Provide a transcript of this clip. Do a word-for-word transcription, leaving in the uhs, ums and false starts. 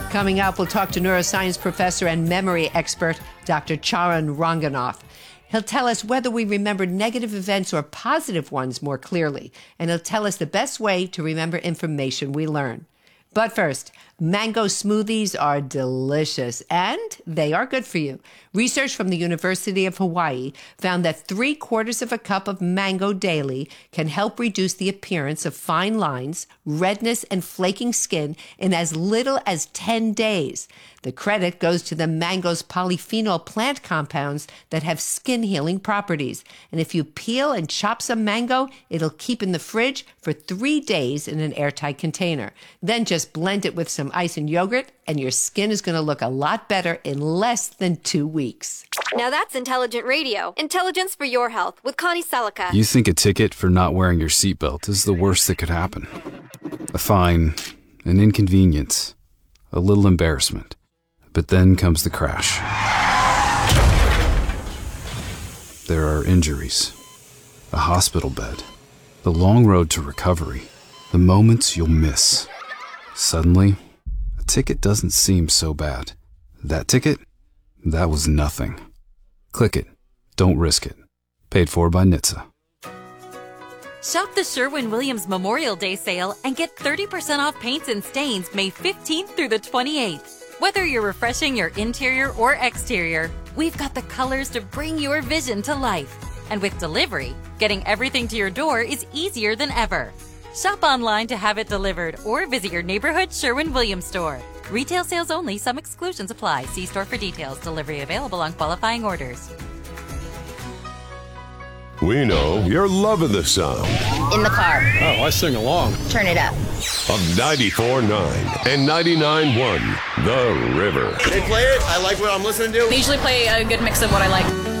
Coming up, we'll talk to neuroscience professor and memory expert, Doctor Charan Ranganath. He'll tell us whether we remember negative events or positive ones more clearly, and he'll tell us the best way to remember information we learn. But first, mango smoothies are delicious, and they are good for you. Research from the University of Hawaii found that three quarters of a cup of mango daily can help reduce the appearance of fine lines, redness, and flaking skin in as little as ten days. The credit goes to the mango's polyphenol plant compounds that have skin-healing properties. And if you peel and chop some mango, it'll keep in the fridge for three days in an airtight container. Then just blend it with some ice and yogurt, and your skin is going to look a lot better in less than two weeks. Now that's intelligent radio. Intelligence for your health with Connie Selica. You think a ticket for not wearing your seatbelt is the worst that could happen. A fine, an inconvenience, a little embarrassment. But then comes the crash. There are injuries, a hospital bed, the long road to recovery, the moments you'll miss. Suddenly, a ticket doesn't seem so bad. That ticket? That was nothing. Click it. Don't risk it. Paid for by N H T S A. Shop the Sherwin-Williams Memorial Day sale and get thirty percent off paints and stains May fifteenth through the twenty-eighth. Whether you're refreshing your interior or exterior, we've got the colors to bring your vision to life. And with delivery, getting everything to your door is easier than ever. Shop online to have it delivered or visit your neighborhood Sherwin-Williams store. Retail sales only. Some exclusions apply. See store for details. Delivery available on qualifying orders. We know you're loving the sound. In the car. Oh, I sing along. Turn it up. Of ninety-four point nine and ninety-nine point one, The River. They play it. I like what I'm listening to. They usually play a good mix of what I like.